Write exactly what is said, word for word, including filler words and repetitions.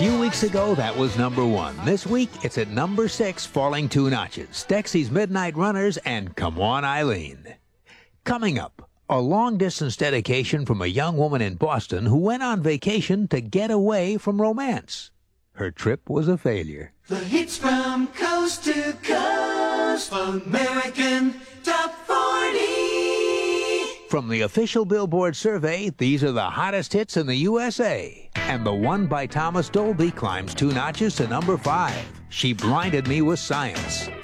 few weeks ago, that was number one. This week, it's at number six, falling two notches. Stexy's Midnight Runners and Come On Eileen. Coming up, a long-distance dedication from a young woman in Boston who went on vacation to get away from romance. Her trip was a failure. The hits from coast to coast, American Top forty. From the official Billboard survey, these are the hottest hits in the U S A. And the one by Thomas Dolby climbs two notches to number five. She Blinded Me with Science.